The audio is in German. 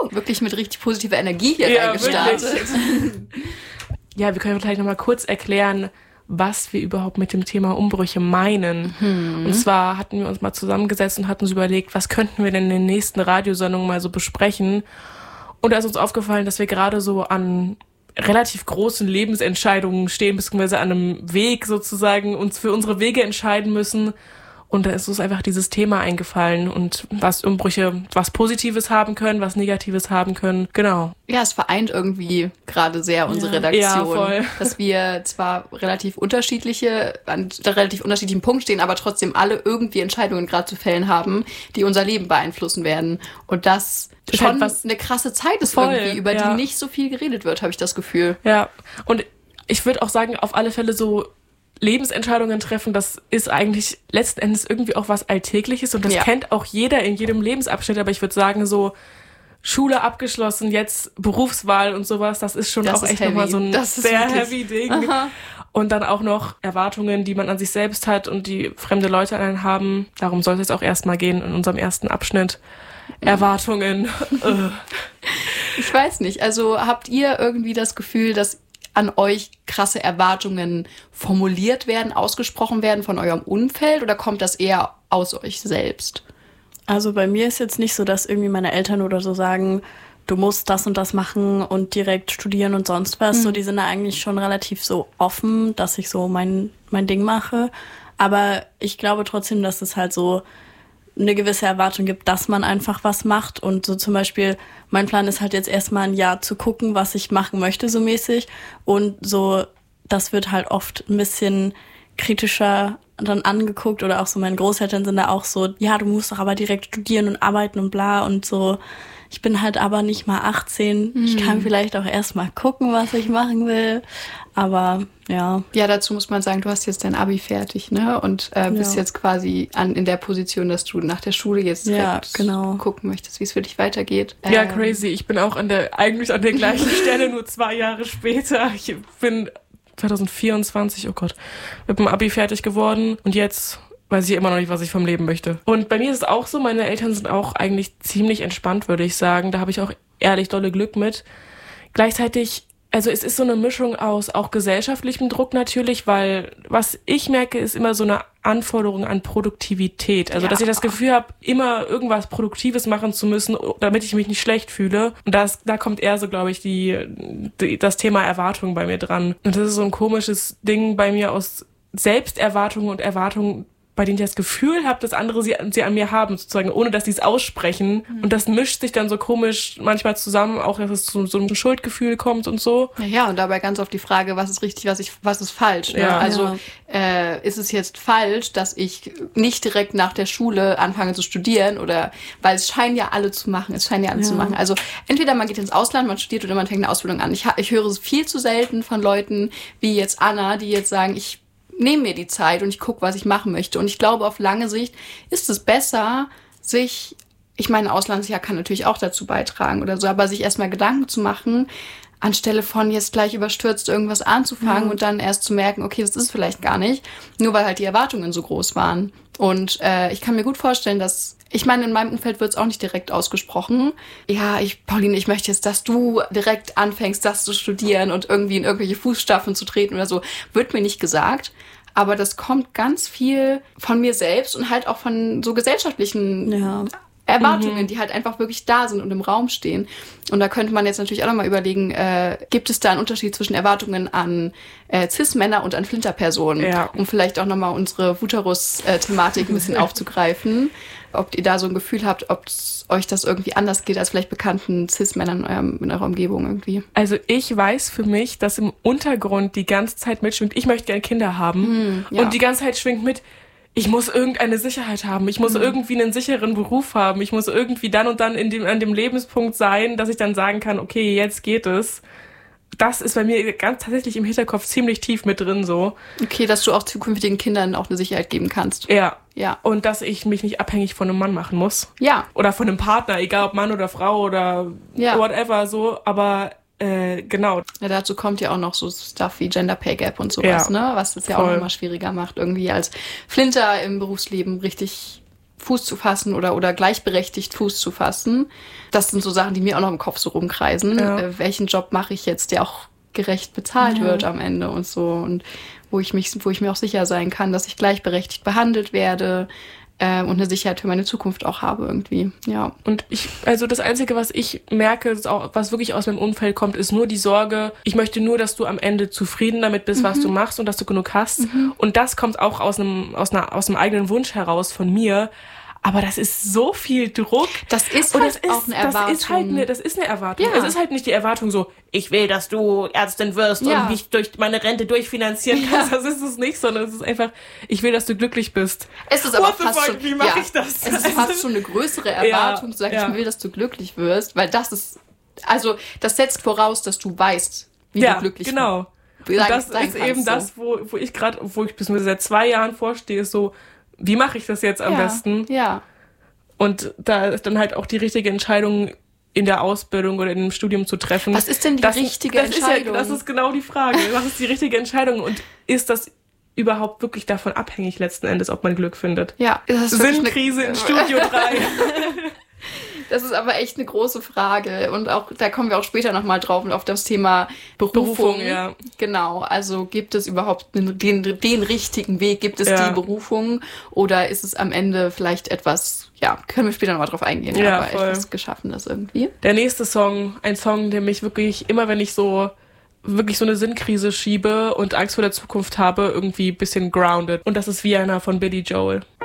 wirklich mit richtig positiver Energie hier reingestartet. Ja, wir können vielleicht nochmal kurz erklären, was wir überhaupt mit dem Thema Umbrüche meinen. Und zwar hatten wir uns mal zusammengesetzt und hatten uns überlegt, was könnten wir denn in den nächsten Radiosendungen mal so besprechen. Und da ist uns aufgefallen, dass wir gerade so an relativ großen Lebensentscheidungen stehen, beziehungsweise an einem Weg sozusagen uns für unsere Wege entscheiden müssen. Und da ist uns einfach dieses Thema eingefallen und was Umbrüche, was Positives haben können, was Negatives haben können. Genau. Ja, es vereint irgendwie gerade sehr unsere Redaktion. Ja, voll. Dass wir zwar an relativ unterschiedlichen Punkt stehen, aber trotzdem alle irgendwie Entscheidungen gerade zu fällen haben, die unser Leben beeinflussen werden. Und das schon eine krasse Zeit ist irgendwie, über die nicht so viel geredet wird, habe ich das Gefühl. Ja, und ich würde auch sagen, auf alle Fälle so Lebensentscheidungen treffen, das ist eigentlich letzten Endes irgendwie auch was Alltägliches und das kennt auch jeder in jedem Lebensabschnitt, aber ich würde sagen, so Schule abgeschlossen, jetzt Berufswahl und sowas, das ist schon das auch ist echt nochmal so ein sehr heavy Ding. Aha. Und dann auch noch Erwartungen, die man an sich selbst hat und die fremde Leute an einen haben. Darum soll es jetzt auch erstmal gehen in unserem ersten Abschnitt. Erwartungen. Ich weiß nicht, also habt ihr irgendwie das Gefühl, dass an euch krasse Erwartungen formuliert werden, ausgesprochen werden von eurem Umfeld oder kommt das eher aus euch selbst? Also bei mir ist jetzt nicht so, dass irgendwie meine Eltern oder so sagen, du musst das und das machen und direkt studieren und sonst was. So, die sind da eigentlich schon relativ so offen, dass ich so mein Ding mache. Aber ich glaube trotzdem, dass es halt so eine gewisse Erwartung gibt, dass man einfach was macht. Und so zum Beispiel, mein Plan ist halt jetzt erstmal ein Jahr zu gucken, was ich machen möchte, so mäßig. Und so, das wird halt oft ein bisschen kritischer dann angeguckt oder auch so meine Großeltern sind da auch so, ja, du musst doch aber direkt studieren und arbeiten und bla und so. Ich bin halt aber nicht mal 18. Ich kann vielleicht auch erst mal gucken, was ich machen will. Aber ja. Ja, dazu muss man sagen, du hast jetzt dein Abi fertig, ne? Und bist jetzt quasi in der Position, dass du nach der Schule jetzt direkt gucken möchtest, wie es für dich weitergeht. Ja, crazy. Ich bin auch eigentlich an der gleichen Stelle, nur 2 Jahre später. Ich bin 2024, oh Gott, mit dem Abi fertig geworden und jetzt weiß ich immer noch nicht, was ich vom Leben möchte. Und bei mir ist es auch so, meine Eltern sind auch eigentlich ziemlich entspannt, würde ich sagen. Da habe ich auch ehrlich dolle Glück mit. Gleichzeitig, also es ist so eine Mischung aus auch gesellschaftlichem Druck natürlich, weil was ich merke, ist immer so eine Anforderung an Produktivität. Also dass ich das Gefühl habe, immer irgendwas Produktives machen zu müssen, damit ich mich nicht schlecht fühle. Und da kommt eher so, glaube ich, das Thema Erwartung bei mir dran. Und das ist so ein komisches Ding bei mir aus Selbsterwartungen und Erwartungen, bei denen ich das Gefühl habe, dass andere sie an mir haben, sozusagen, ohne dass sie es aussprechen. Und das mischt sich dann so komisch manchmal zusammen, auch dass es zu so einem Schuldgefühl kommt und so. Ja, und dabei ganz oft die Frage, was ist richtig, was ist falsch. Ne? Ja. Also ist es jetzt falsch, dass ich nicht direkt nach der Schule anfange zu studieren oder, weil es scheinen ja alle zu machen, Also entweder man geht ins Ausland, man studiert oder man fängt eine Ausbildung an. Ich höre es viel zu selten von Leuten wie jetzt Anna, die jetzt sagen, ich nehme mir die Zeit und ich gucke, was ich machen möchte. Und ich glaube, auf lange Sicht ist es besser, ich meine, Auslandsjahr kann natürlich auch dazu beitragen oder so, aber sich erstmal Gedanken zu machen, anstelle von jetzt gleich überstürzt irgendwas anzufangen und dann erst zu merken, okay, das ist vielleicht gar nicht, nur weil halt die Erwartungen so groß waren. Und ich kann mir gut vorstellen, ich meine, in meinem Umfeld wird es auch nicht direkt ausgesprochen. Ja, Pauline, ich möchte jetzt, dass du direkt anfängst, das zu studieren und irgendwie in irgendwelche Fußstapfen zu treten oder so. Wird mir nicht gesagt. Aber das kommt ganz viel von mir selbst und halt auch von so gesellschaftlichen Erwartungen, die halt einfach wirklich da sind und im Raum stehen. Und da könnte man jetzt natürlich auch nochmal überlegen, gibt es da einen Unterschied zwischen Erwartungen an Cis-Männer und an Flinterpersonen? Ja. Um vielleicht auch nochmal unsere Vuterus-Thematik ein bisschen aufzugreifen. Ob ihr da so ein Gefühl habt, ob euch das irgendwie anders geht als vielleicht bekannten Cis-Männern in eurer Umgebung irgendwie. Also ich weiß für mich, dass im Untergrund die ganze Zeit mitschwingt, ich möchte gerne Kinder haben. Und die ganze Zeit schwingt mit, ich muss irgendeine Sicherheit haben, ich muss irgendwie einen sicheren Beruf haben, ich muss irgendwie dann und dann an dem Lebenspunkt sein, dass ich dann sagen kann, okay, jetzt geht es. Das ist bei mir ganz tatsächlich im Hinterkopf ziemlich tief mit drin so. Okay, dass du auch zukünftigen Kindern auch eine Sicherheit geben kannst. Ja. Und dass ich mich nicht abhängig von einem Mann machen muss. Ja. Oder von einem Partner, egal ob Mann oder Frau oder whatever so, aber genau. Ja, dazu kommt ja auch noch so Stuff wie Gender Pay Gap und sowas, ne? Was das ja auch nochmal schwieriger macht, irgendwie als Flinter im Berufsleben richtig Fuß zu fassen oder gleichberechtigt Fuß zu fassen. Das sind so Sachen, die mir auch noch im Kopf so rumkreisen. Ja. Welchen Job mache ich jetzt, der auch gerecht bezahlt wird am Ende und so. Und wo ich mir auch sicher sein kann, dass ich gleichberechtigt behandelt werde und eine Sicherheit für meine Zukunft auch habe irgendwie, ja. Und also das Einzige, was ich merke, was wirklich aus meinem Umfeld kommt, ist nur die Sorge, ich möchte nur, dass du am Ende zufrieden damit bist, was du machst und dass du genug hast. Und das kommt auch aus einem eigenen Wunsch heraus von mir. Aber das ist so viel Druck. Das ist auch eine Erwartung. Das ist eine Erwartung. Ja. Es ist halt nicht die Erwartung so, ich will, dass du Ärztin wirst und mich durch meine Rente durchfinanzieren kannst. Das ist es nicht, sondern es ist einfach, ich will, dass du glücklich bist. Es ist aber fast schon, wie mache ich das? Es ist fast schon eine größere Erwartung, zu sagen, ich will, dass du glücklich wirst, weil das setzt voraus, dass du weißt, wie du glücklich wirst. Genau. Und das ist eben das, wo ich bis seit 2 Jahren vorstehe, so, wie mache ich das jetzt am besten? Ja. Und da ist dann halt auch die richtige Entscheidung in der Ausbildung oder in dem Studium zu treffen. Was ist denn die richtige Entscheidung? Das ist genau die Frage. Was ist die richtige Entscheidung? Und ist das überhaupt wirklich davon abhängig letzten Endes, ob man Glück findet? Ja. Sinnkrise in Studio 3. Das ist aber echt eine große Frage. Und auch, da kommen wir auch später nochmal drauf, auf das Thema Berufung. Ja. Genau. Also gibt es überhaupt den richtigen Weg? Gibt es die Berufung? Oder ist es am Ende vielleicht etwas, können wir später nochmal drauf eingehen, aber voll. Etwas Geschaffenes irgendwie. Der nächste Song, ein Song, der mich wirklich, immer wenn ich so eine Sinnkrise schiebe und Angst vor der Zukunft habe, irgendwie ein bisschen grounded. Und das ist Vienna von Billy Joel.